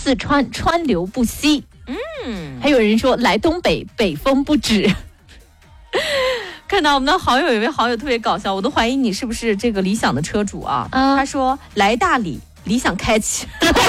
四川川流不息。还有人说来东北北风不止。 看到我们的好友，有一位好友特别搞笑，我都怀疑你是不是这个理想的车主啊。他说来大理，理想开启。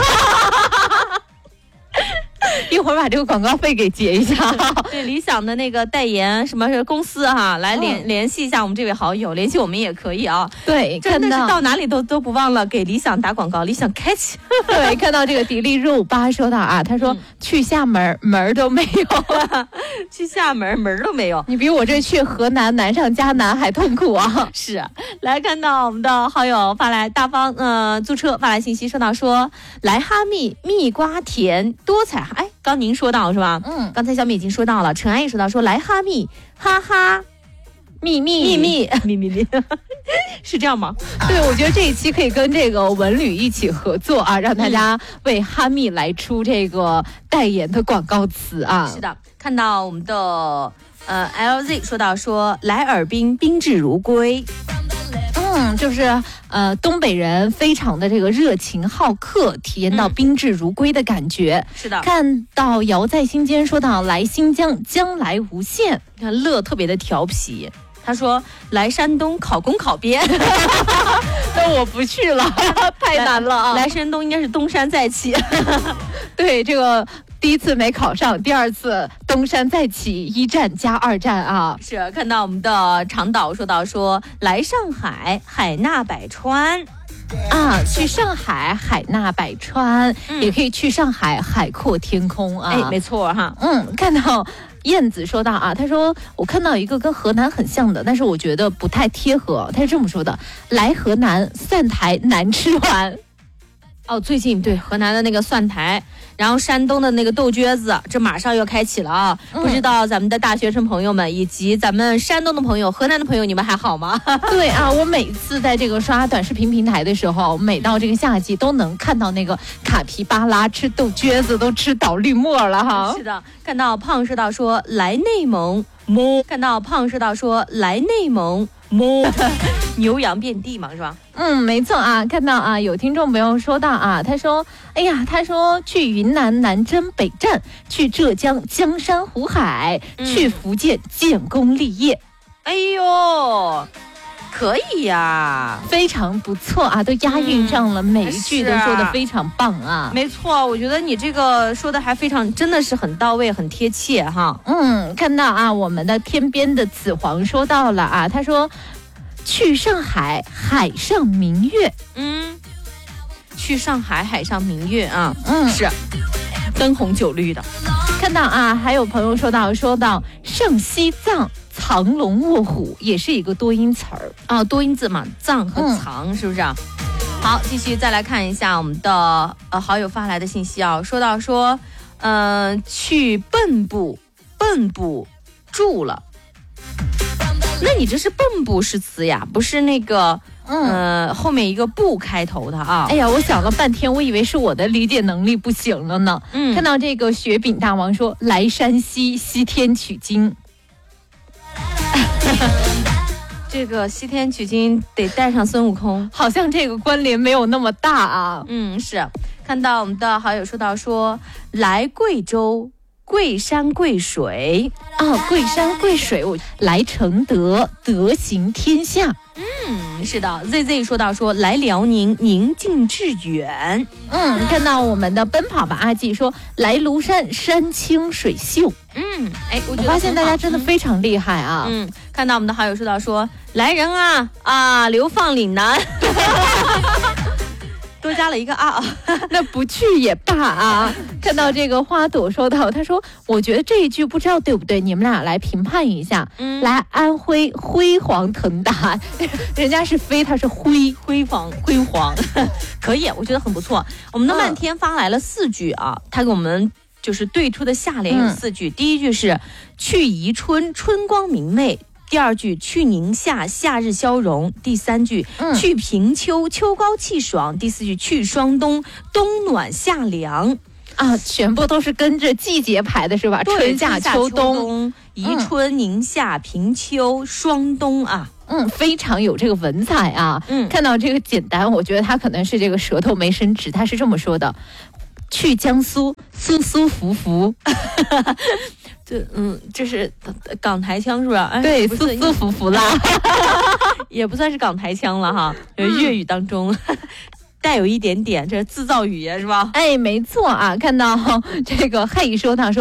一会儿把这个广告费给结一下。 对，理想的那个代言什么公司哈，来联系一下我们这位好友，联系我们也可以啊。 对， 真的是到哪里都不忘了给理想打广告，理想开启。 对，看到这个迪丽热巴说到啊，他说去厦门门都没有， 去厦门门都没有， 你比我这去河南难上加难还痛苦啊。 是，来看到我们的好友发来大方租车发来信息，说到说来哈密蜜瓜田多彩。哎，刚您说到是吧？刚才小米已经说到了，陈安也说到说来哈密，哈哈，秘密，是这样吗？ 对，我觉得这一期可以跟这个文旅一起合作啊，让大家为哈密来出这个代言的广告词啊。 是的，看到我们的LZ 说到说来尔滨宾至如归。 就是东北人非常的这个热情好客，体验到宾至如归的感觉。 是的， 看到遥在心间说到来新疆将来无限， 看乐特别的调皮，他说来山东考公考编。 那我不去了，太难了啊！ 来山东应该是东山再起。 对，这个第一次没考上，第二次东山再起，1战加2战啊！ 是，看到我们的长岛说到说来上海海纳百川啊，去上海海纳百川，也可以去上海海阔天空啊！ 哎，没错哈。 看到燕子说到啊，他说我看到一个跟河南很像的，但是我觉得不太贴合。他是这么说的：来河南蒜苔难吃完。 哦，最近对河南的那个蒜苔，然后山东的那个豆橛子，这马上要开启了啊！不知道咱们的大学生朋友们以及咱们山东的朋友、河南的朋友，你们还好吗？ 对啊，我每次在这个刷短视频平台的时候，每到这个夏季都能看到那个卡皮巴拉吃豆橛子，都吃倒绿沫了哈。 是的，看到胖说到说来内蒙摸，看到胖说到说来内蒙摸，牛羊遍地嘛，是吧？ 没错啊，看到啊，有听众朋友说到啊，他说，哎呀，他说去云南南征北战，去浙江江山湖海，去福建建功立业。 哎呦，可以呀， 非常不错啊，都押韵上了，每一句都说得非常棒啊。 没错，我觉得你这个说的还非常，真的是很到位，很贴切哈。 看到啊，我们的天边的紫黄说到了啊，他说去上海海上明月。 去上海海上明月啊。是灯红酒绿的。 看到啊，还有朋友说到上西藏藏龙卧虎，也是一个多音词儿啊，多音字嘛，藏和藏，是不是啊？好，继续再来看一下我们的好友发来的信息啊，说到说去蚌埠住了。那你这是蚌埠是词呀，不是那个后面一个不开头的啊。 哎呀，我想了半天，我以为是我的理解能力不行了呢。看到这个雪饼大王说来山西西天取经。 这个西天取经得带上孙悟空， 好像这个关联没有那么大啊。 是。看到我们的好友说到说来贵州贵山贵水啊，贵山贵水，我来承德德行天下。 是的。ZZ 说到说来辽宁宁静致远。 看到我们的奔跑吧阿季说来庐山山清水秀。 我发现大家真的非常厉害啊。 看到我们的好友说到说来人啊流放岭南。多加了一个啊， 那不去也罢啊。看到这个花朵说到，他说我觉得这一句不知道对不对，你们俩来评判一下。来安徽辉煌腾达，人家是飞，他是辉煌， 可以，我觉得很不错。我们的漫天发来了4句啊，他给我们就是对出的下联有4句。第一句是去宜春春光明媚，第2句去宁夏夏日消融，第3句去平秋秋高气爽，第4句去双冬冬暖夏凉。 全部都是跟着季节排的是吧？春夏秋冬， 宜春宁夏平秋双冬啊。 非常有这个文采啊。看到这个简单，我觉得他可能是这个舌头没伸直，他是这么说的。 去江苏，舒舒服服。 这是港台腔是吧？ 对，舒舒服服啦， 也不算是港台腔了哈，粤语当中。带有一点点这自造语言是吧？ 哎，没错啊，看到这个嘿说到说。